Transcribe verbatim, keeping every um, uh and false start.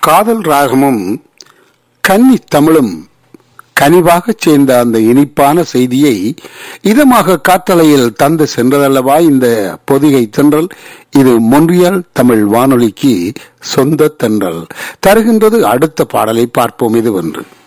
காதல் ராகமும் கன்னி தமிழும் கனிவாக சேர்ந்த அந்த இனிப்பான செய்தியை இதமாக காற்றலையில் தந்து சென்றதல்லவா இந்த பொதிகை தென்றல். இது மொன்றியல் தமிழ் வானொலிக்கு சொந்த தென்றல் தருகின்றது. அடுத்த பாடலை பார்ப்போம். இது ஒன்று.